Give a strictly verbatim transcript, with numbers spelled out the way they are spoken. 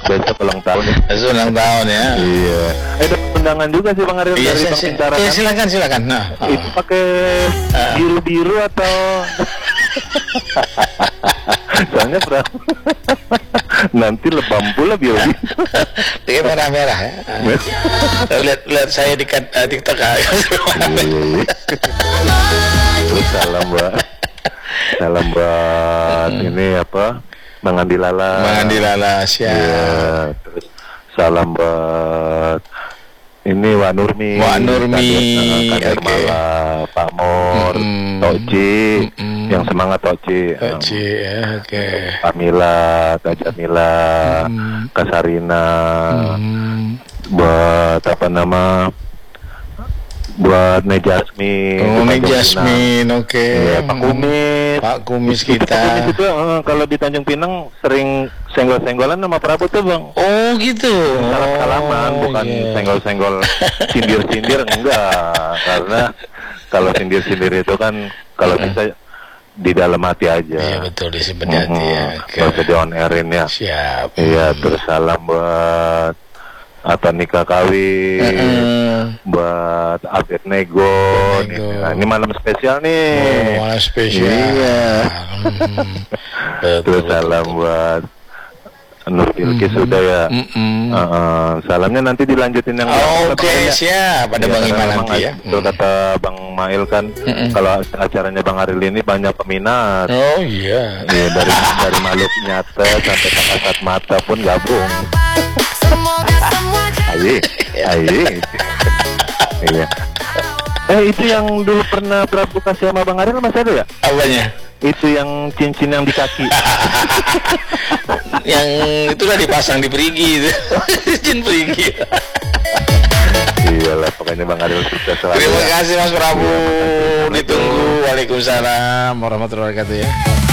besok ulang tahun ya. Besok ulang tahun ya. Iya. Eh, ada undangan juga sih Bang Ariel Iya, dari si- Bang si- Bintara iya, kan? silakan silakan. Nah, Itu pakai biru-biru atau soalnya pernah nanti lebam pula biru. dia merah-merah ya. lihat lihat saya di kat- uh, TikTok ah. Terus salam buat salam buat ini apa Bang Andi Lala. Bang Andi Lala siap. Iya, terus salam buat ini Wak Nurmi, Wak Nurmi, Kader oke. Mala, Pak Mor, Mm-mm. Tokci, Mm-mm. yang semangat Tokci, Oke, ya, oke. Pamila, Kak Jamila, Mm. Kak Sarina, Hmm. buat apa nama, buat Nejasmin, Oh, di Nek Tanjung Jasmine, oke. Pinang. Iya, Pak Hmm. Kumis, Pak Kumis Itu Pak Kumis kita. itu eh, kalau di Tanjung Pinang sering senggol-senggolan sama Prabu tuh Bang. Oh, gitu. Salam-salaman, Oh, bukan iya. senggol-senggol, sindir-sindir enggak, karena kalau sindir-sindir itu kan kalau bisa di dalam hati aja. Iya, betul, disimpan di hati ya. Mm-mm. Oke. Nggak usah di on airin ya. Siap. Iya, terus salam buat Ata nikah kawin, Mm-mm. buat Abed Nego. Nego. Nih. Nah, ini malam spesial nih. Oh, malam spesial. Iya. Hmm. Betul, Terus betul, salam betul. buat Nur Bilkis Mm-mm. sudah ya. Mm-mm. Uh, salamnya nanti dilanjutin yang Oh, Oke, belakang ya. siap. Ada Iya, Bang karena Iman memang nanti ya. Betul kata Bang Mail kan, Mm-mm. kalau acaranya Bang Aril ini banyak peminat. Oh iya. Iya, dari dari makhluk nyata sampai kasat mata pun gabung. Ayo, ayo. Iya. Eh itu yang dulu pernah Prabu kasih sama Bang Aril masih ada ya? Apanya? Itu yang cincin yang di kaki. Yang itulah dipasang di perigi itu. Cincin perigi. Iyalah, pokoknya Bang Aril sukses selalu. Terima ya. kasih Mas Prabu. Iya, makasih. Ditunggu. Waalaikumsalam warahmatullahi wabarakatuh ya.